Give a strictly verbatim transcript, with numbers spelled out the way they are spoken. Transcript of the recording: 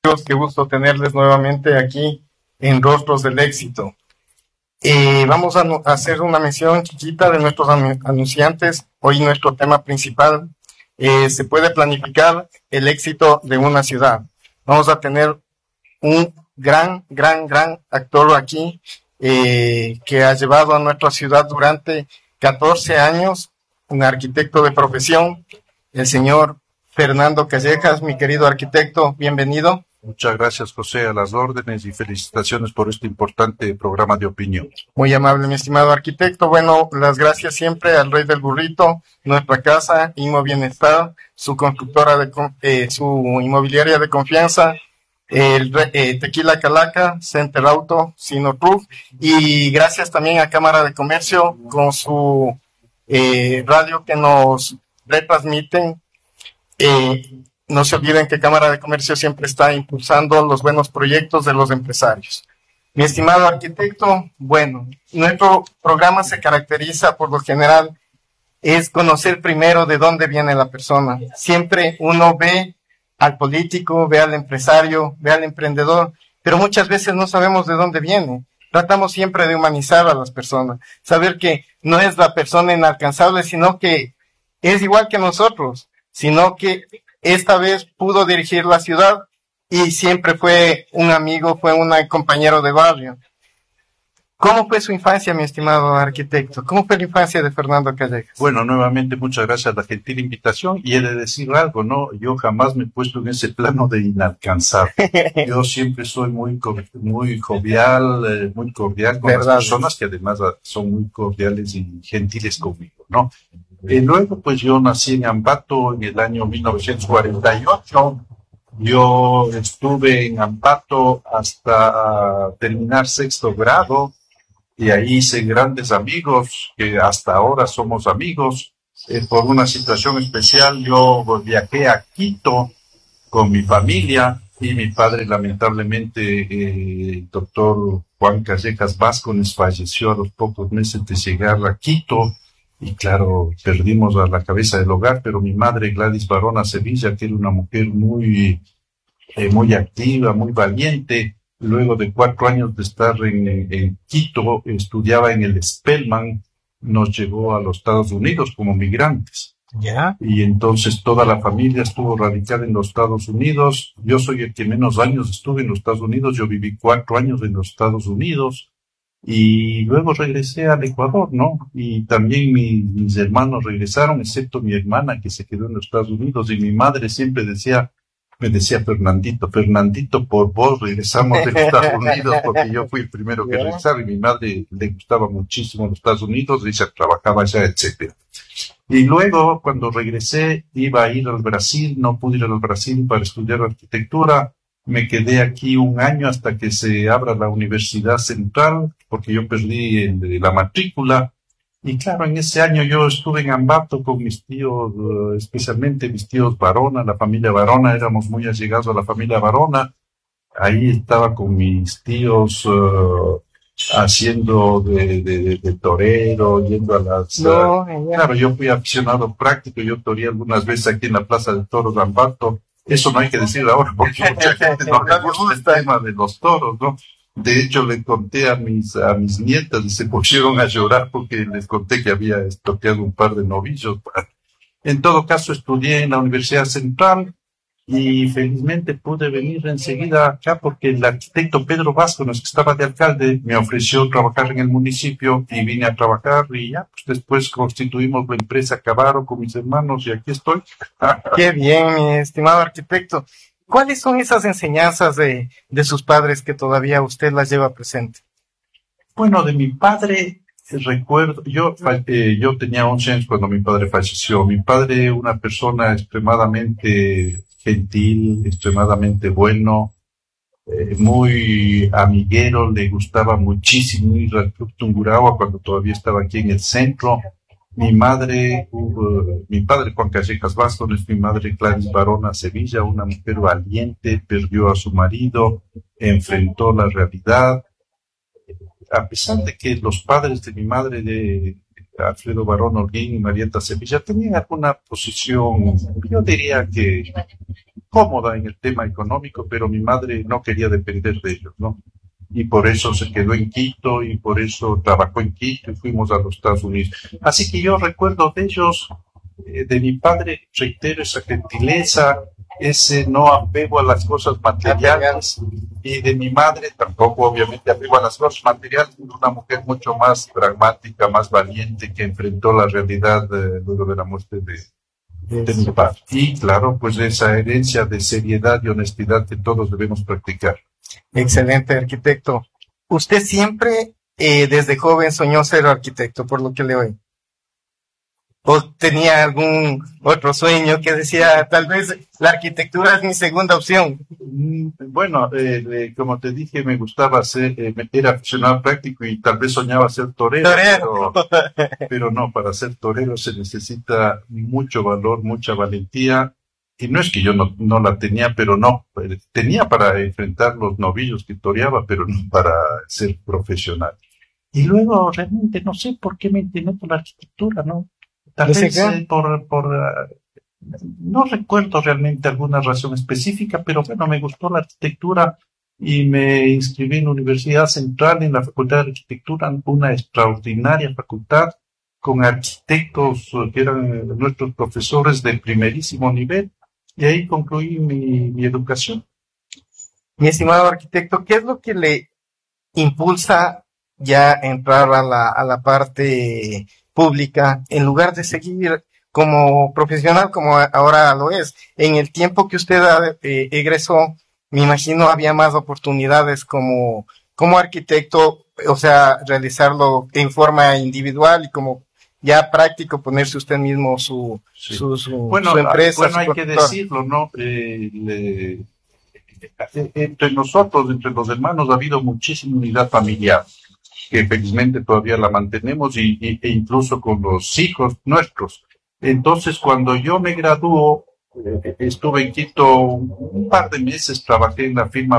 Qué gusto tenerles nuevamente aquí en Rostros del Éxito. Eh, vamos a, a hacer una mención chiquita de nuestros anunciantes. Hoy nuestro tema principal, eh, se puede planificar el éxito de una ciudad. Vamos a tener un gran, gran, gran actor aquí, eh, que ha llevado a nuestra ciudad durante catorce años, un arquitecto de profesión, el señor Fernando Callejas. Mi querido arquitecto, bienvenido. Muchas gracias, José, a las órdenes y felicitaciones por este importante programa de opinión. Muy amable, mi estimado arquitecto. Bueno, las gracias siempre al Rey del Burrito, nuestra casa, Inmo Bienestar, su constructora, de eh, su inmobiliaria de confianza, el eh, Tequila Calaca, Center Auto, Sino Roof, y gracias también a Cámara de Comercio con su eh, radio que nos retransmiten. Eh, No se olviden que Cámara de Comercio siempre está impulsando los buenos proyectos de los empresarios. Mi estimado arquitecto, bueno, nuestro programa se caracteriza por lo general es conocer primero de dónde viene la persona. Siempre uno ve al político, ve al empresario, ve al emprendedor, pero muchas veces no sabemos de dónde viene. Tratamos siempre de humanizar a las personas, saber que no es la persona inalcanzable, sino que es igual que nosotros, sino que esta vez pudo dirigir la ciudad y siempre fue un amigo, fue un compañero de barrio. ¿Cómo fue su infancia, mi estimado arquitecto? ¿Cómo fue la infancia de Fernando Callejas? Bueno, nuevamente muchas gracias a la gentil invitación, y he de decir algo, ¿no? Yo jamás me he puesto en ese plano de inalcanzable. Yo siempre soy muy, muy jovial, eh, muy cordial con ¿verdad? Las personas, que además son muy cordiales y gentiles conmigo, ¿no? Y luego, pues yo nací en Ambato en el año mil novecientos cuarenta y ocho. Yo estuve en Ambato hasta terminar sexto grado, y ahí hice grandes amigos, que hasta ahora somos amigos. Eh, por una situación especial, yo viajé a Quito con mi familia, y mi padre, lamentablemente, eh, el doctor Juan Callejas Vázquez, falleció a los pocos meses de llegar a Quito. Y claro, perdimos a la cabeza del hogar, pero mi madre, Gladys Barona Sevilla, que era una mujer muy, eh, muy activa, muy valiente, luego de cuatro años de estar en, en Quito, estudiaba en el Spelman, nos llevó a los Estados Unidos como migrantes. ¿Ya? Y entonces toda la familia estuvo radicada en los Estados Unidos. Yo soy el que menos años estuve en los Estados Unidos, yo viví cuatro años en los Estados Unidos. Y luego regresé al Ecuador, ¿no? Y también mi, mis hermanos regresaron, excepto mi hermana, que se quedó en los Estados Unidos. Y mi madre siempre decía, me decía, Fernandito, Fernandito, por vos regresamos de los Estados Unidos, porque yo fui el primero que regresaba. Y mi madre le gustaba muchísimo los Estados Unidos, ella trabajaba allá, etcétera. Y luego, cuando regresé, iba a ir al Brasil, no pude ir al Brasil para estudiar arquitectura. Me quedé aquí un año hasta que se abra la Universidad Central, porque yo perdí el, la matrícula. Y claro, en ese año yo estuve en Ambato con mis tíos, uh, especialmente mis tíos Barona, la familia Barona, éramos muy allegados a la familia Barona. Ahí estaba con mis tíos uh, haciendo de, de, de, de torero, yendo a las... No, uh, claro, yo fui aficionado práctico, yo toreé algunas veces aquí en la Plaza de Toros de Ambato. Eso no hay que decir ahora, porque mucha gente no le gusta el tema de los toros, ¿no? De hecho, le conté a mis, a mis nietas y se pusieron a llorar porque les conté que había toqueado un par de novillos. En todo caso, estudié en la Universidad Central y felizmente pude venir enseguida acá porque el arquitecto Pedro Vázquez, que estaba de alcalde, me ofreció trabajar en el municipio y vine a trabajar, y ya, pues después constituimos la empresa Cavaro con mis hermanos y aquí estoy. Qué bien, mi estimado arquitecto. ¿Cuáles son esas enseñanzas de, de sus padres que todavía usted las lleva presente? Bueno, de mi padre, recuerdo, yo, eh, yo tenía once años cuando mi padre falleció. Mi padre, una persona extremadamente gentil, extremadamente bueno, eh, muy amiguero, le gustaba muchísimo ir al Club Tungurahua cuando todavía estaba aquí en el centro. Mi madre, uh, mi padre Juan Callejas Vázquez, mi madre Gladys Barona Sevilla, una mujer valiente, perdió a su marido, enfrentó la realidad. A pesar de que los padres de mi madre de, Alfredo Barón Holguín y Marieta Sevilla tenían alguna posición, yo diría que cómoda en el tema económico, pero mi madre no quería depender de ellos, ¿no? Y por eso se quedó en Quito y por eso trabajó en Quito y fuimos a los Estados Unidos. Así que yo recuerdo de ellos, eh, de mi padre, reitero esa gentileza, ese no apego a las cosas materiales, y de mi madre tampoco obviamente apego a las cosas materiales, una mujer mucho más pragmática, más valiente, que enfrentó la realidad eh, luego de la muerte de, de mi padre. Y claro, pues esa herencia de seriedad y honestidad que todos debemos practicar. Excelente, arquitecto. Usted siempre, eh, desde joven, soñó ser arquitecto, por lo que le oí. ¿O tenía algún otro sueño que decía, tal vez la arquitectura es mi segunda opción? Bueno, eh, eh, como te dije, me gustaba ser, eh, era aficionado práctico y tal vez soñaba ser torero, Torero. Pero, pero no, para ser torero se necesita mucho valor, mucha valentía. Y no es que yo no, no la tenía, pero no, tenía para enfrentar los novillos que toreaba, pero no para ser profesional. Y luego realmente no sé por qué me incliné por la arquitectura, ¿no? Tal vez eh, por, por uh, no recuerdo realmente alguna razón específica, pero bueno, me gustó la arquitectura y me inscribí en la Universidad Central, en la Facultad de Arquitectura, una extraordinaria facultad, con arquitectos que eran nuestros profesores de primerísimo nivel. Y ahí concluí mi, mi educación. Mi estimado arquitecto, ¿qué es lo que le impulsa ya entrar a la, a la parte pública en lugar de seguir como profesional como ahora lo es? En el tiempo que usted eh, egresó, me imagino había más oportunidades como, como arquitecto, o sea, realizarlo en forma individual y como ya práctico, ponerse usted mismo su, sí. su, su, bueno, su empresa. Bueno, su hay que decirlo, ¿no? Eh, le, entre nosotros, entre los hermanos, ha habido muchísima unidad familiar, que felizmente todavía la mantenemos, y, y, e incluso con los hijos nuestros. Entonces, cuando yo me graduó, eh, estuve en Quito un par de meses, trabajé en la firma